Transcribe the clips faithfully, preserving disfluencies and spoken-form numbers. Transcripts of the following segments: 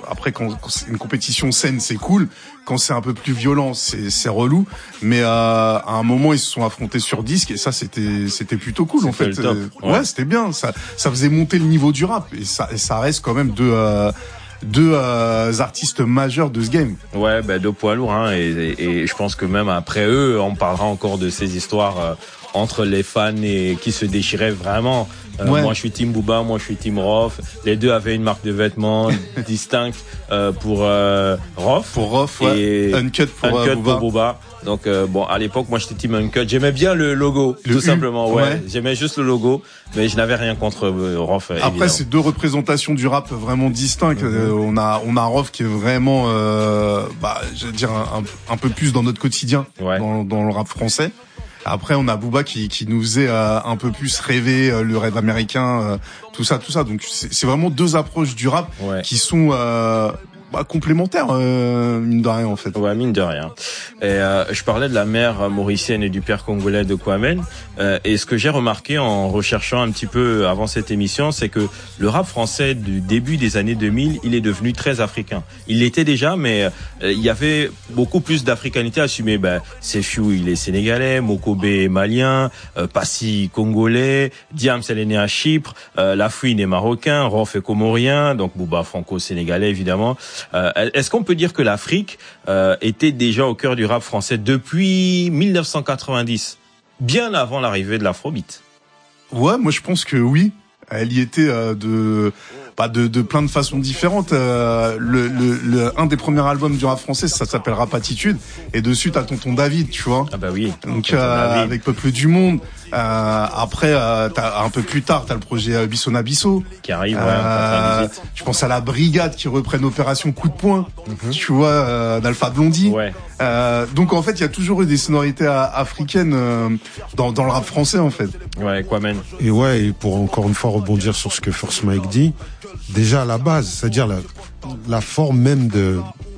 après quand, quand c'est une compétition saine, c'est cool. Quand c'est un peu plus violent, c'est, c'est relou. Mais euh, à un moment, ils se sont affrontés sur disque et ça, c'était, c'était plutôt cool c'était en fait. Le top. Ouais. ouais, c'était bien. Ça, ça faisait monter le niveau du rap et ça, et ça reste quand même deux, euh, deux euh, artistes majeurs de ce game. Ouais, ben deux poids lourds. Hein, et, et, et je pense que même après eux, on parlera encore de ces histoires euh, entre les fans et qui se déchiraient vraiment. Euh, ouais. Moi je suis Team Booba, moi je suis Team Rof. Les deux avaient une marque de vêtements distincte euh, pour euh, Rof. Pour Rof, ouais. Et Uncut pour, Uncut euh, Booba. pour Booba. Donc euh, bon, à l'époque, moi j'étais Team Uncut. J'aimais bien le logo, le tout U, simplement. Ouais. ouais. J'aimais juste le logo, mais je n'avais rien contre euh, Rof. Après, évidemment. C'est deux représentations du rap vraiment distinctes. Mm-hmm. Euh, on a on a Rof qui est vraiment, euh, bah, je veux dire un, un peu plus dans notre quotidien, ouais. dans, dans le rap français. Après, on a Booba qui, qui nous faisait euh, un peu plus rêver, euh, le rêve américain, euh, tout ça, tout ça. Donc, c'est, c'est vraiment deux approches du rap ouais. qui sont euh, bah, complémentaires, euh, mine de rien, en fait. Ouais, mine de rien. Et euh, je parlais de la mère mauricienne et du père congolais de Kwame. Euh, et ce que j'ai remarqué en recherchant un petit peu avant cette émission, c'est que le rap français du début des années deux mille, il est devenu très africain. Il l'était déjà, mais euh, il y avait beaucoup plus d'africanité assumée. Ben, Sefiu, il est sénégalais, Mokobe est malien, euh, Passy congolais, Diams, elle est née à Chypre, euh, Lafouine est marocain, Rof est comorien, donc Booba franco-sénégalais évidemment. Euh, est-ce qu'on peut dire que l'Afrique euh, était déjà au cœur du rap français depuis dix-neuf cent quatre-vingt-dix, bien avant l'arrivée de l'afrobeat? Ouais, moi je pense que oui. Elle y était euh, de, bah de, de plein de façons différentes. Euh, le, le, le, un des premiers albums du rap français, ça s'appelle Rap Attitude, et dessus t'as Tonton David, tu vois. Ah bah oui. Donc euh, avec Peuple du Monde. Euh, après, euh, t'as, un peu plus tard, t'as le projet euh, Bissona Bisso qui arrive. Ouais, euh, je pense à la Brigade qui reprenne Opération Coup de Poing. Mm-hmm. Tu vois, euh, d'Alpha Blondy. Ouais. Euh, donc en fait, il y a toujours eu des sonorités africaines euh, dans, dans le rap français en fait. Ouais, quoi même. Et ouais, et pour encore une fois rebondir sur ce que First Mike dit, déjà à la base, c'est-à-dire la, la forme même de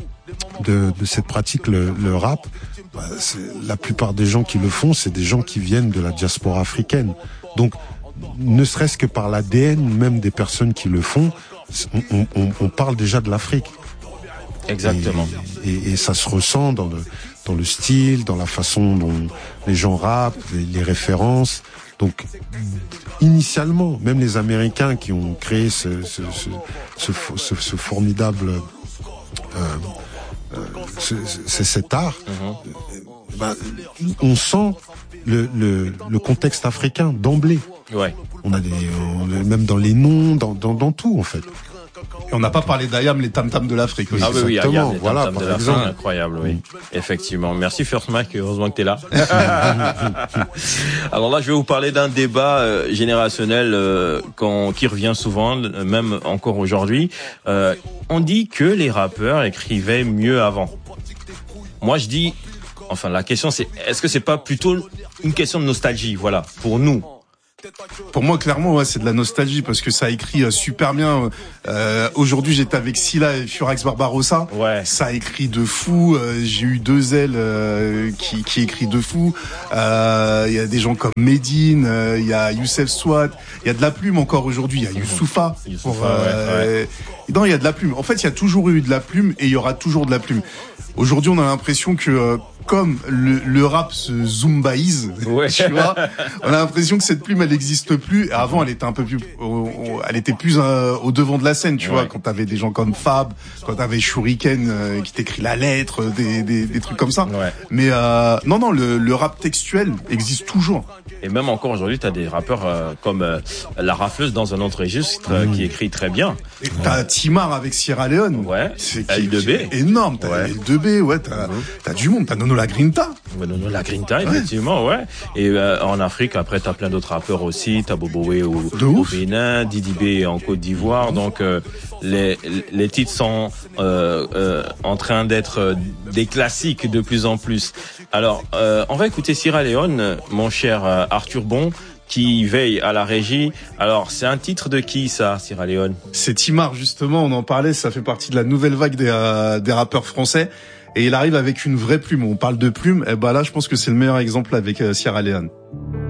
de, de cette pratique, le, le rap. Bah, c'est, la plupart des gens qui le font, c'est des gens qui viennent de la diaspora africaine. Donc, ne serait-ce que par l'A D N même des personnes qui le font, on, on, on parle déjà de l'Afrique. Exactement. Et, et, et ça se ressent dans le, dans le style, dans la façon dont les gens rappent, les, les références. Donc, initialement, même les Américains qui ont créé ce, ce, ce, ce, ce, ce formidable... Euh, Euh, c'est, c'est cet art. Mm-hmm. Ben, on sent le, le, le contexte africain d'emblée. Ouais. On a des, on a, même dans les noms, dans, dans, dans tout en fait. Et on n'a pas parlé d'Ayam, les tam-tams de l'Afrique aussi. Ah oui, oui, Ayam, les voilà, tam-tams de l'Afrique, incroyable, oui. Mm. Effectivement. Merci First Mac, heureusement que t'es là. Alors là, je vais vous parler d'un débat euh, générationnel euh, qu'on, qui revient souvent, même encore aujourd'hui. Euh, on dit que les rappeurs écrivaient mieux avant. Moi, je dis, enfin, la question c'est, est-ce que c'est pas plutôt une question de nostalgie, voilà, pour nous? Pour moi, clairement, ouais, c'est de la nostalgie parce que ça écrit euh, super bien. Euh, aujourd'hui, j'étais avec Silla et Furax Barbarossa. Ouais. Ça écrit de fou. Euh, j'ai eu deux ailes euh, qui, qui écrit de fou. Il euh, y a des gens comme Medine, il euh, y a Youssef Swat. Il y a de la plume encore aujourd'hui. Il y a Youssoufa. Youssoufa, pour, euh, ouais, ouais. Non, il y a de la plume. En fait, il y a toujours eu de la plume et il y aura toujours de la plume. Aujourd'hui, on a l'impression que euh, comme le, le rap se zumbaïse, ouais. tu vois, on a l'impression que cette plume, elle n'existe plus. Et avant, elle était un peu plus, euh, elle était plus euh, au devant de la scène, tu ouais. vois, quand t'avais des gens comme Fab, quand t'avais Shuriken euh, qui t'écrit la lettre, des, des, des trucs comme ça. Ouais. Mais euh, non, non, le, le rap textuel existe toujours. Et même encore aujourd'hui, t'as des rappeurs euh, comme euh, La Rafleuse dans un autre registre euh, mmh. qui écrit très bien. Et t'as Timar avec Sierra Leone. Ouais. C'est L deux B. Énorme. T'as ouais. L deux B, ouais. T'as, mmh. t'as du monde. T'as Nono La Grinta. Ouais, Nono La Grinta, effectivement, ouais. ouais. Et euh, en Afrique, après, t'as plein d'autres rappeurs aussi. T'as Boboé au, au Bénin, Didi B en Côte d'Ivoire. Mmh. Donc, euh, les, les titres sont euh, euh, en train d'être euh, des classiques de plus en plus. Alors, euh, on va écouter Sierra Leone, mon cher euh, Arthur Bon, qui veille à la régie. Alors, c'est un titre de qui, ça, Sierra Leone? C'est Timar, justement, on en parlait, ça fait partie de la nouvelle vague des, euh, des rappeurs français. Et il arrive avec une vraie plume. On parle de plume, et ben là, je pense que c'est le meilleur exemple avec euh, Sierra Leone.